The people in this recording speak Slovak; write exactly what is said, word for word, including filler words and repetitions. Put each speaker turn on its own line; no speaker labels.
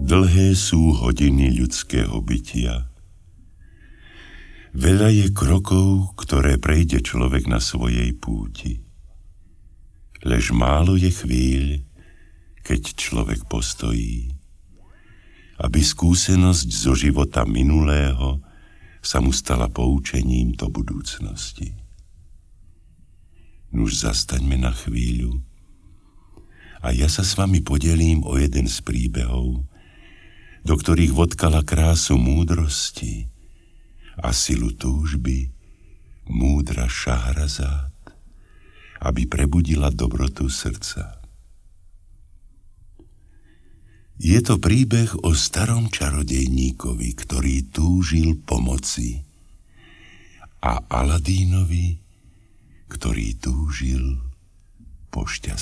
Dlhé sú hodiny ľudského bytia. Veľa je krokov, ktoré prejde človek na svojej púti. Lež málo je chvíľ, keď človek postojí, aby skúsenosť zo života minulého sa mu stala poučením do budúcnosti. Nuž zastaňme na chvíľu a ja sa s vami podelím o jeden z príbehov, do ktorých vodkala krásu múdrosti a silu túžby múdra Šahrazát, aby prebudila dobrotu srdca. Je to príbeh o starom čarodejníkovi, ktorý túžil pomoci, a Aladínovi, ktorý túžil po šťastí.